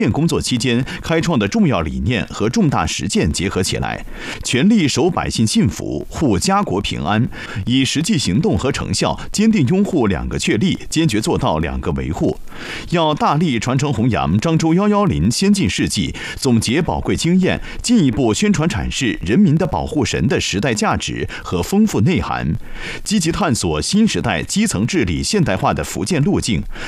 工作期间开创的重要理念和重大实践结合起来，全力守百姓幸福、护家国平安，以实际行动和成效坚定拥护2个确立，坚决做到2个维护。要大力传承弘扬漳州110先进事迹，总结宝贵经验，进一步宣传阐释人民的保护神的时代价值和丰富内涵，积极探索新时代基层治理现代化的福建路径，